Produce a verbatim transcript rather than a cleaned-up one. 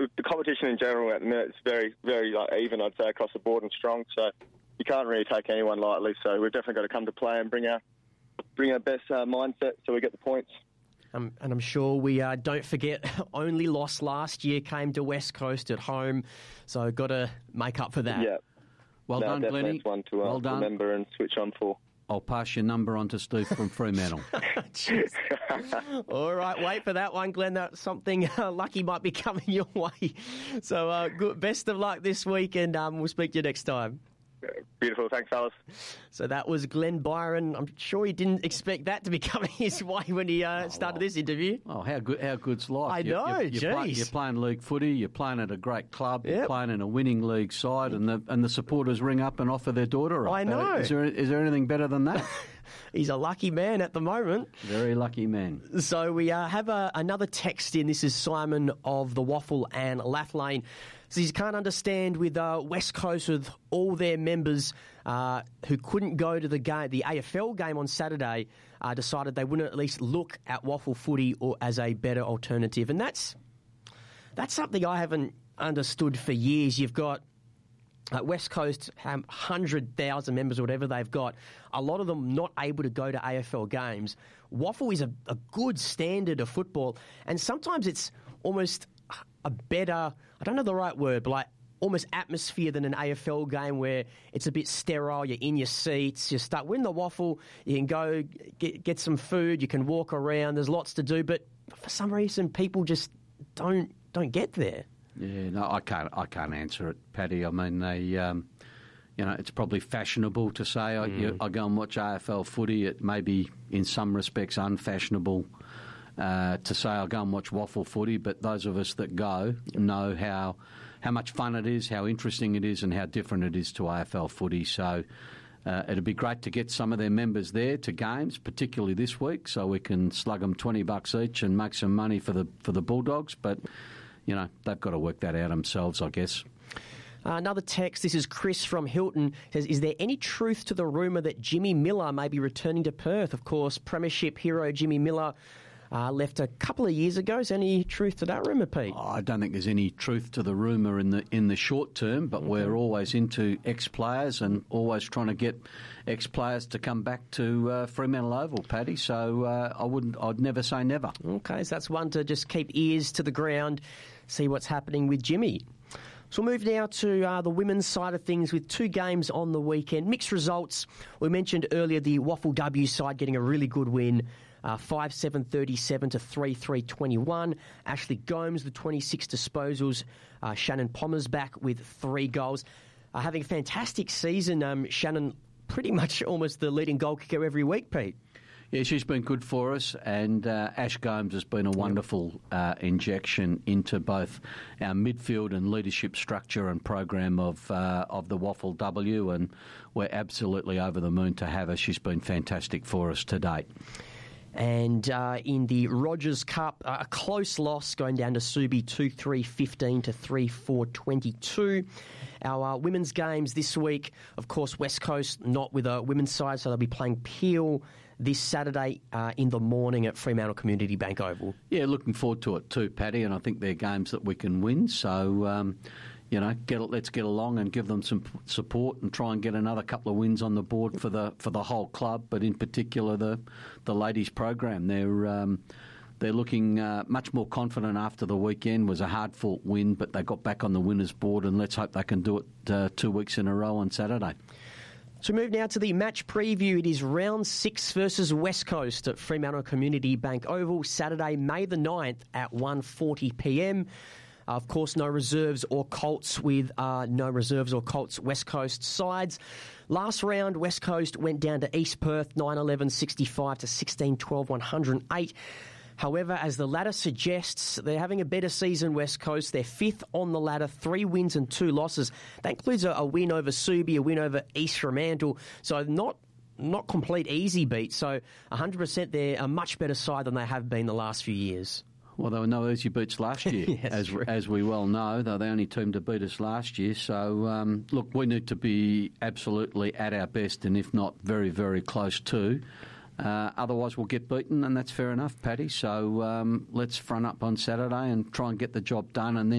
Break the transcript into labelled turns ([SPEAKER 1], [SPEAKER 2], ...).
[SPEAKER 1] the competition in general at the minute is very, very like, even, I'd say, across the board and strong. So you can't really take anyone lightly. So we've definitely got to come to play and bring our bring our best uh, mindset so we get the points.
[SPEAKER 2] Um, and I'm sure we uh, don't forget, only loss last year came to West Coast at home, so got to make up for that.
[SPEAKER 1] Yeah.
[SPEAKER 3] Well
[SPEAKER 1] no,
[SPEAKER 3] done,
[SPEAKER 1] definitely
[SPEAKER 3] Glennie.
[SPEAKER 1] It's one to uh,
[SPEAKER 3] well done.
[SPEAKER 1] remember and switch on for.
[SPEAKER 3] I'll pass your number on to Steve from Fremantle.
[SPEAKER 2] All right, wait for that one, Glenn. That's something uh, lucky might be coming your way. So uh, good, best of luck this week, and um, we'll speak to you next time.
[SPEAKER 1] Beautiful. Thanks, fellas.
[SPEAKER 2] So that was Glenn Byron. I'm sure he didn't expect that to be coming his way when he uh, started
[SPEAKER 3] well.
[SPEAKER 2] this interview.
[SPEAKER 3] Oh, how good! How good's life?
[SPEAKER 2] I
[SPEAKER 3] You-
[SPEAKER 2] know,
[SPEAKER 3] You're, you're, play,
[SPEAKER 2] jeez.
[SPEAKER 3] you're playing league footy. You're playing at a great club.
[SPEAKER 2] Yep.
[SPEAKER 3] You're playing in a winning league side, and the and the supporters ring up and offer their daughter up.
[SPEAKER 2] I know.
[SPEAKER 3] Uh, is there is there anything better than that?
[SPEAKER 2] He's a lucky man at the moment.
[SPEAKER 3] Very lucky man.
[SPEAKER 2] So we uh, have a, another text in. This is Simon of the Waffle and Lathlane. So he can't understand with uh, West Coast, with all their members uh, who couldn't go to the game, the A F L game on Saturday, uh, decided they wouldn't at least look at waffle footy or as a better alternative. And that's that's something I haven't understood for years. You've got Uh, West Coast, um, one hundred thousand members or whatever they've got, a lot of them not able to go to A F L games. Waffle is a, a good standard of football, and sometimes it's almost a better, I don't know the right word, but like almost atmosphere than an A F L game where it's a bit sterile, you're in your seats, you start win the waffle, you can go get, get some food, you can walk around, there's lots to do, but for some reason people just don't don't get there.
[SPEAKER 3] Yeah, no, I can't. I can't answer it, Paddy. I mean, they, um, you know, it's probably fashionable to say I,
[SPEAKER 2] Mm.
[SPEAKER 3] you, I go and watch A F L footy. It may be, in some respects, unfashionable uh, to say I go and watch waffle footy. But those of us that go know how how much fun it is, how interesting it is, and how different it is to A F L footy. So uh, it'd be great to get some of their members there to games, particularly this week, so we can slug them twenty bucks each and make some money for the for the Bulldogs. But you know, they've got to work that out themselves, I guess.
[SPEAKER 2] Uh, another text, this is Chris from Hilton, says, is there any truth to the rumour that Jimmy Miller may be returning to Perth? Of course, Premiership hero Jimmy Miller uh, left a couple of years ago. Is there any truth to that rumour, Pete?
[SPEAKER 3] Oh, I don't think there's any truth to the rumour in the in the short term, but mm-hmm. we're always into ex-players and always trying to get ex-players to come back to uh, Fremantle Oval, Paddy. So uh, I wouldn't, I'd never say never.
[SPEAKER 2] Okay, so that's one to just keep ears to the ground, see what's happening with Jimmy. So we'll move now to uh, the women's side of things with two games on the weekend. Mixed results. We mentioned earlier the Waffle W side getting a really good win, uh, five seven thirty-seven to three three twenty-one. Ashley Gomes with twenty-six disposals. Uh, Shannon Pommer's back with three goals. Uh, having a fantastic season. Um, Shannon pretty much almost the leading goal kicker every week, Pete.
[SPEAKER 3] Yeah, she's been good for us, and uh, Ash Gomes has been a wonderful uh, injection into both our midfield and leadership structure and program of uh, of the Waffle W, and we're absolutely over the moon to have her. She's been fantastic for us to date.
[SPEAKER 2] And uh, in the Rogers Cup, uh, a close loss going down to Subi two three fifteen to three four twenty-two. Our uh, women's games this week, of course, West Coast not with a women's side, so they'll be playing Peel this Saturday uh, in the morning at Fremantle Community Bank Oval.
[SPEAKER 3] Yeah, looking forward to it too, Paddy, and I think they're games that we can win. So, um, you know, get let's get along and give them some support and try and get another couple of wins on the board for the for the whole club, but in particular the the ladies program. They're um, they're looking uh, much more confident after the weekend. It was a hard fought win, but they got back on the winners' board, and let's hope they can do it uh, two weeks in a row on Saturday.
[SPEAKER 2] So we move now to the match preview. It is round six versus West Coast at Fremantle Community Bank Oval, Saturday, May the ninth at one forty p m. Uh, of course, no reserves or Colts with uh, no reserves or Colts West Coast sides. Last round, West Coast went down to East Perth, nine eleven sixty-five to sixteen twelve one oh eight. However, as the ladder suggests, they're having a better season, West Coast. They're fifth on the ladder, three wins and two losses. That includes a, a win over Subi, a win over East Fremantle. So not not complete easy beat. So one hundred percent they're a much better side than they have been the last few years.
[SPEAKER 3] Well, there were no easy beats last year,
[SPEAKER 2] yes,
[SPEAKER 3] as
[SPEAKER 2] true.
[SPEAKER 3] as we well know. They're the only team to beat us last year. So, um, look, we need to be absolutely at our best, and if not, very, very close to. Uh, otherwise, we'll get beaten, and that's fair enough, Paddy. So um, let's front up on Saturday and try and get the job done, and then